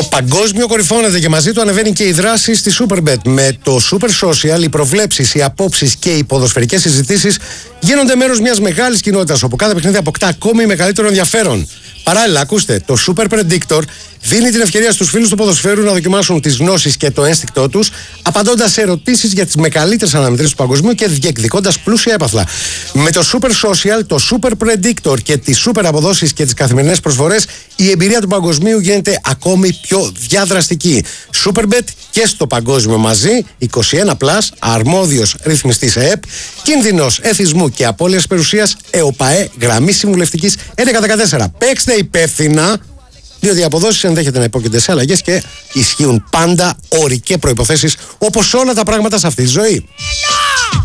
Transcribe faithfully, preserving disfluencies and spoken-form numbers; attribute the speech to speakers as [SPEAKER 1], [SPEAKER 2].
[SPEAKER 1] Το παγκόσμιο κορυφώνεται και μαζί του ανεβαίνει και η δράση στη Superbet. Με το Super Social, οι προβλέψεις, οι απόψεις και οι ποδοσφαιρικές συζητήσεις γίνονται μέρος μιας μεγάλης κοινότητας, όπου κάθε παιχνίδι αποκτά ακόμη μεγαλύτερο ενδιαφέρον. Παράλληλα, ακούστε, το Super Predictor δίνει την ευκαιρία στους φίλους του ποδοσφαίρου να δοκιμάσουν τις γνώσεις και το ένστικτό τους, απαντώντας σε ερωτήσεις για τις μεγαλύτερες αναμετρήσεις του παγκοσμίου και διεκδικώντας πλούσια έπαθλα. Με το Super Social, το Super Predictor και τις super αποδόσεις και τις καθημερινές προσφορές, η εμπειρία του παγκοσμίου γίνεται ακόμη πιο διαδραστική. Superbet και στο παγκόσμιο μαζί, είκοσι ένα πλας, αρμόδιος ρυθμιστής ΕΕΠ, κίνδυνος εθισμού και απώλειας περιουσίας, ΕΟΠΑΕ, γραμμή συμβουλευτικής έντεκα δεκατέσσερα. Παίξτε υπεύθυνα, διότι οι αποδόσεις ενδέχεται να υπόκεινται σε αλλαγές και ισχύουν πάντα όροι και προϋποθέσεις, όπως όλα τα πράγματα σε αυτή τη ζωή.